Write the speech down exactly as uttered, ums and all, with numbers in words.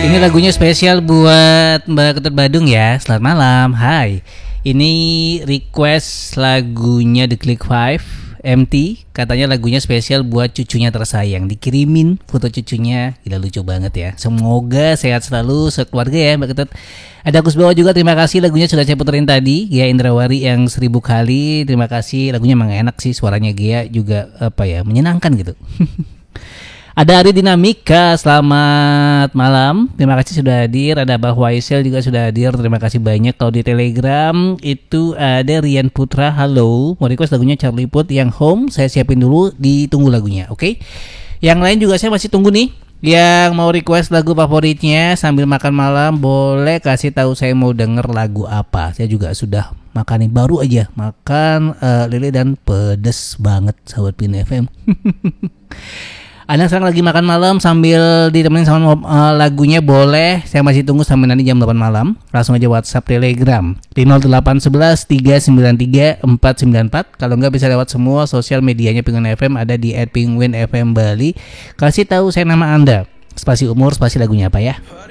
Ini lagunya spesial buat Mbak Ketut Badung ya. Selamat malam. Hai. Ini request lagunya The Click Five M T. Katanya lagunya spesial buat cucunya tersayang. Dikirimin foto cucunya. Gila lucu banget ya. Semoga sehat selalu sekeluarga ya Mbak Ketut. Ada Gus Bawa juga, terima kasih lagunya sudah saya puterin tadi. Ya Indrawari yang seribu kali. Terima kasih, lagunya emang enak sih. Suaranya Gia juga apa ya, menyenangkan gitu. Ada Ari Dinamika, selamat malam. Terima kasih sudah hadir. Ada Abah Waisel juga sudah hadir. Terima kasih banyak. Kalau di Telegram itu ada Rian Putra, halo. Mau request lagunya Charlie Puth yang Home. Saya siapin dulu, ditunggu lagunya, oke? Okay? Yang lain juga saya masih tunggu nih. Yang mau request lagu favoritnya sambil makan malam, boleh kasih tahu saya mau denger lagu apa. Saya juga sudah makan nih, baru aja makan uh, lele dan pedes banget sahabat Pin F M. Anda sekarang lagi makan malam sambil ditemenin sama uh, lagunya, boleh. Saya masih tunggu sampai nanti jam delapan malam. Langsung aja WhatsApp Telegram di nol delapan satu satu tiga sembilan tiga empat sembilan empat. Kalau enggak bisa lewat semua sosial medianya Penguin F M, ada di et penguin f m bali. Kasih tahu saya nama Anda, spasi umur, spasi lagunya apa ya.